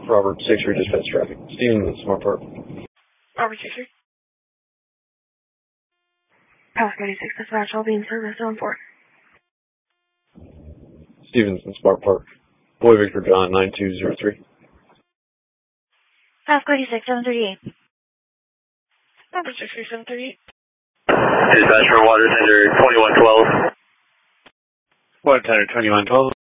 Robert 6-3 dispatch traffic. Stevens at Smart Park. Robert 6-3. Pasco 86 dispatch, I'll be in service on 4. Stevens and Smart Park. Boy Victor John 9203. Pasco 86 738. Robert 6-3 738. Dispatch for water tender 2112. Water tender 2112.